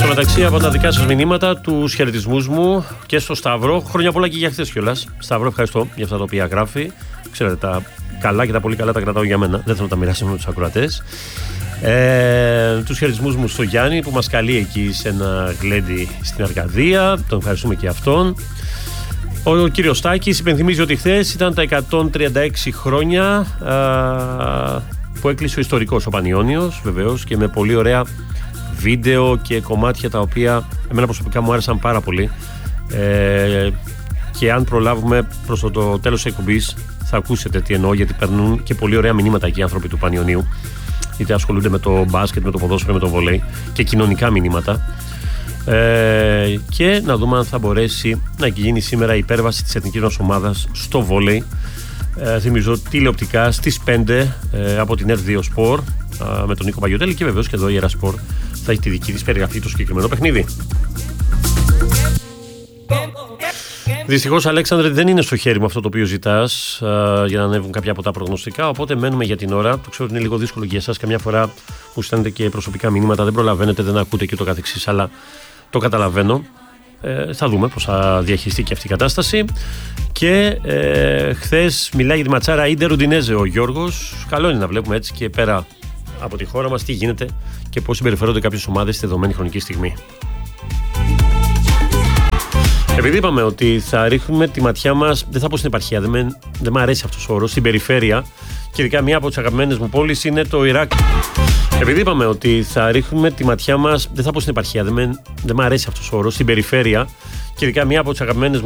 Στο μεταξύ, από τα δικά σας μηνύματα, τους χαιρετισμούς μου και στο Σταύρο. Χρόνια πολλά και για χθες κιόλας. Σταύρο, ευχαριστώ για αυτά τα οποία γράφει. Ξέρετε, τα καλά και τα πολύ καλά τα κρατάω για μένα. Δεν θέλω να τα μοιράσω με τους ακροατές. Τους χαιρετισμούς μου στο Γιάννη που μας καλεί εκεί σε ένα γλέντι στην Αρκαδία. Τον ευχαριστούμε και αυτόν. Ο κύριος Στάκης υπενθυμίζει ότι χθες ήταν τα 136 χρόνια που έκλεισε ο ιστορικός ο Πανιώνιος, βεβαίως, και με πολύ ωραία βίντεο και κομμάτια τα οποία εμένα προσωπικά μου άρεσαν πάρα πολύ. Και αν προλάβουμε προς το τέλος της εκπομπής θα ακούσετε τι εννοώ, γιατί παίρνουν και πολύ ωραία μηνύματα εκεί οι άνθρωποι του Πανιωνίου, είτε ασχολούνται με το μπάσκετ, με το ποδόσφαιρο, με το βολέι, και κοινωνικά μηνύματα. Και να δούμε αν θα μπορέσει να γίνει σήμερα η υπέρβαση της εθνικής μας ομάδας στο βόλεϊ. Θυμίζω τηλεοπτικά στις 5 από την R2 Sport με τον Νίκο Παγιωτέλη, και βεβαίως και εδώ η Era Sport θα έχει τη δική της περιγραφή του συγκεκριμένο παιχνίδι. Δυστυχώς, Αλέξανδρε, δεν είναι στο χέρι μου αυτό το οποίο ζητάς για να ανέβουν κάποια από τα προγνωστικά, οπότε μένουμε για την ώρα. Το ξέρω ότι είναι λίγο δύσκολο για εσάς, καμιά φορά μου στέλνετε και προσωπικά μηνύματα, δεν προλαβαίνετε, δεν ακούτε και το καθεξής, αλλά το καταλαβαίνω. Θα δούμε πώς θα διαχειριστεί και αυτή η κατάσταση. Και χθες μιλάει για τη ματσάρα Ίντερ Ουντινέζε ο Γιώργος. Καλό είναι να βλέπουμε έτσι και πέρα από τη χώρα μας τι γίνεται και πώς συμπεριφέρονται κάποιες ομάδες στη δεδομένη χρονική στιγμή. Επειδή είπαμε ότι θα ρίχνουμε τη ματιά μας, δεν θα πω στην επαρχία, δεν μου αρέσει αυτός ο όρος, στην περιφέρεια, και ειδικά μία από τις αγαπημένες μου πόλεις είναι το Ιράκ. Επειδή είπαμε ότι θα ρίχνουμε τη ματιά μας, δεν θα πω στην επαρχία, δεν μου αρέσει αυτός ο όρος, στην περιφέρεια, και ειδικά μία από τις αγαπημένες μου